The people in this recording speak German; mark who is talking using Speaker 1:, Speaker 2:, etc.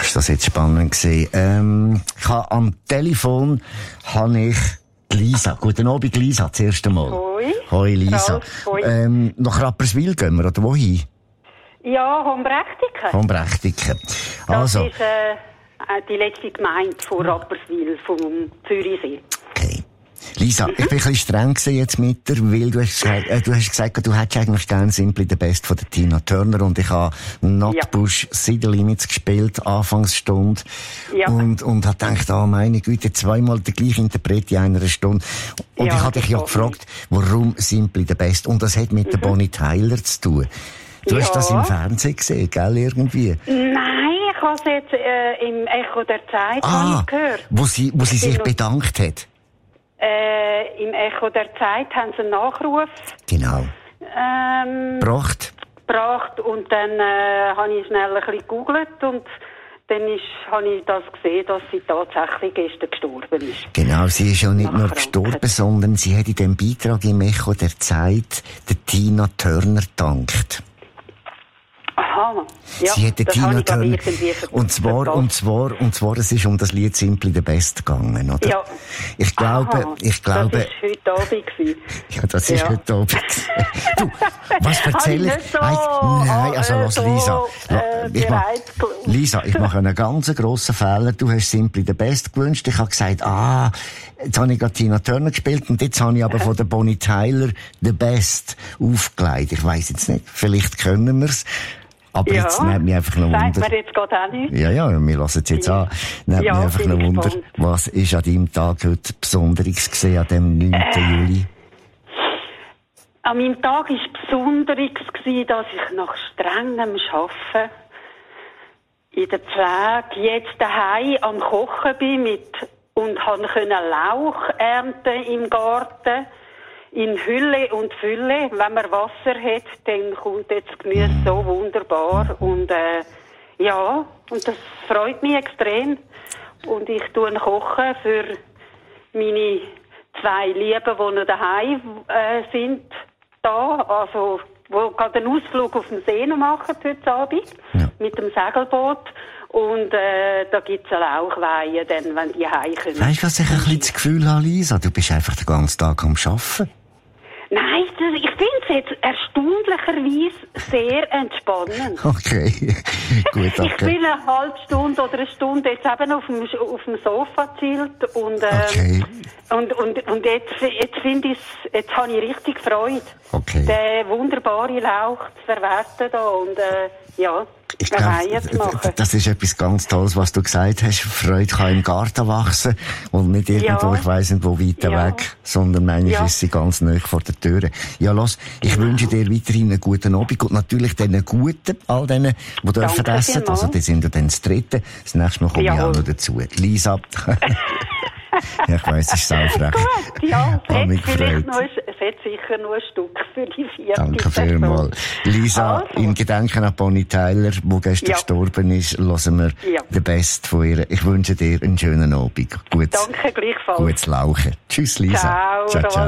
Speaker 1: ist das jetzt spannend gewesen. Ich habe am Telefon Lisa. Guten Abend, Lisa, das erste Mal.
Speaker 2: Hoi.
Speaker 1: Hoi, Lisa.
Speaker 2: Hoi.
Speaker 1: Nach Rapperswil gehen wir, oder wohin?
Speaker 2: Ja, Hombrechtiken.
Speaker 1: Also.
Speaker 2: Das ist die letzte Gemeinde von Rapperswil, vom Zürichsee.
Speaker 1: Okay. Lisa, ich bin ein bisschen streng jetzt mit dir, weil du hast gesagt, du hättest eigentlich gerne Simply the Best von der Tina Turner und ich habe Notbusch City Limits gespielt, Anfangsstunde. Ja. Und habe gedacht, meine Güte, zweimal der gleiche Interpret in einer Stunde. Und ich habe dich gefragt, warum Simply the Best? Und das hat mit der Bonnie Tyler zu tun. Du hast das im Fernsehen gesehen, gell, irgendwie?
Speaker 2: Nein, ich habe es jetzt im Echo der Zeit gehört.
Speaker 1: Wo sie sich bedankt hat.
Speaker 2: Im Echo der Zeit haben sie einen Nachruf.
Speaker 1: Genau. Gebracht
Speaker 2: und dann habe ich schnell ein bisschen gegoogelt und dann habe ich das gesehen, dass sie tatsächlich gestern gestorben ist.
Speaker 1: Genau, sie ist ja nicht nur gestorben, sondern sie hat in dem Beitrag im Echo der Zeit der Tina Turner gedankt.
Speaker 2: Aha, ja,
Speaker 1: sie hat
Speaker 2: das
Speaker 1: Tina Turner. Und zwar, es ist um das Lied Simply the Best gegangen, oder?
Speaker 2: Ja.
Speaker 1: Ich glaube.
Speaker 2: Das war heute Abend gewesen.
Speaker 1: Ja, das ist heute Abend. Du, was erzähle ich? Nein, also lass Lisa. Lisa, ich mache einen ganz grossen Fehler. Du hast Simply the Best gewünscht. Ich habe gesagt, jetzt habe ich gerade Tina Turner gespielt und jetzt habe ich aber von der Bonnie Tyler The Best aufgelegt. Ich weiss jetzt nicht, vielleicht können wir's. Aber jetzt nimmt mich einfach noch Wunder.
Speaker 2: Sagt mir jetzt gerade auch nicht.
Speaker 1: Ja, wir lassen es jetzt an. Nimmt mich einfach noch Wunder, was ist an deinem Tag heute Besonderes gewesen, an dem 9. Juli?
Speaker 2: An meinem Tag war Besonderes gewesen, dass ich nach strengem Arbeiten in der Pflege jetzt daheim am Kochen bin und konnte Lauch ernten im Garten. In Hülle und Fülle. Wenn man Wasser hat, dann kommt jetzt das Gemüse so wunderbar. Und und das freut mich extrem. Und ich koche für meine 2 Lieben, die noch daheim sind. Also, die gerade einen Ausflug auf dem See noch machen heute Abend. Ja. Mit dem Segelboot. Und da gibt es eine Lauchweihe, dann, wenn die heimkommen.
Speaker 1: Weißt du, was ich ein bisschen das Gefühl habe, Lisa? Du bist einfach den ganzen Tag am Arbeiten.
Speaker 2: Nein, ich finde es jetzt erstaunlicherweise sehr entspannend.
Speaker 1: Okay, gut, danke.
Speaker 2: Ich bin eine halbe Stunde oder eine Stunde jetzt eben auf dem Sofa gechillt und jetzt finde ich jetzt habe ich richtig Freude.
Speaker 1: Okay.
Speaker 2: Den wunderbaren Lauch zu verwerten da und
Speaker 1: ich glaube, das ist etwas ganz Tolles, was du gesagt hast. Freude kann im Garten wachsen und nicht irgendwo, ich weiss nicht, wo weiter weg, sondern manchmal ist sie ganz nahe vor der Tür. Ja, ich wünsche dir weiterhin einen guten Abend und natürlich den guten, all denen, die dürfen essen. Also, die sind ja dann das Dritte. Das nächste Mal komme ich auch noch dazu. Lisa. Ja, ich weiss, es ist saufrech.
Speaker 2: Gut, ja, es hat sicher noch ein Stück für die 4.
Speaker 1: Danke vielmals. Lisa, in Gedenken an Bonnie Tyler, die gestern gestorben ist, hören wir The Best von ihr. Ich wünsche dir einen schönen Abend.
Speaker 2: Danke, gleichfalls.
Speaker 1: Gutes Lauchen. Tschüss, Lisa.
Speaker 2: Ciao.